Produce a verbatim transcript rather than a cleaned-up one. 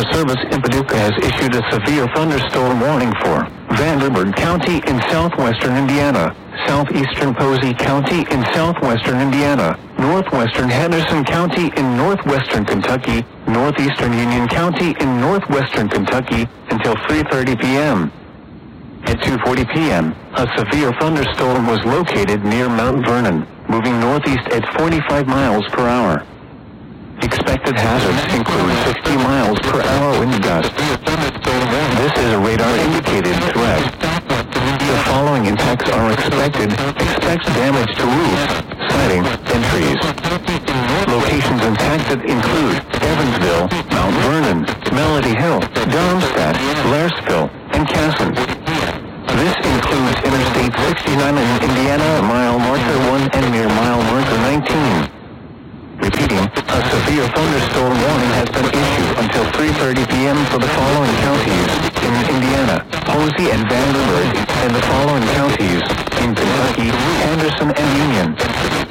Service in Paducah has issued a severe thunderstorm warning for Vanderburgh County in southwestern Indiana, southeastern Posey County in southwestern Indiana, northwestern Henderson County in northwestern Kentucky, northeastern Union County in northwestern Kentucky until three thirty p.m. At two forty p.m., a severe thunderstorm was located near Mount Vernon, moving northeast at forty-five miles per hour. Expected hazards include sixty miles per hour wind gusts. This is a radar-indicated threat. The following impacts are expected. Expect damage to roofs, siding, and trees. Locations impacted include Evansville, Mount Vernon, Melody Hill, Darmstadt, Blairsville, and Casson. This includes Interstate sixty-nine in Indiana, mile marker one and near mile marker nineteen. Repeating, a severe thunderstorm warning has been issued until three thirty p.m. for the following counties in Indiana, Posey and Vanderburgh, and the following counties in Kentucky, Henderson and Union.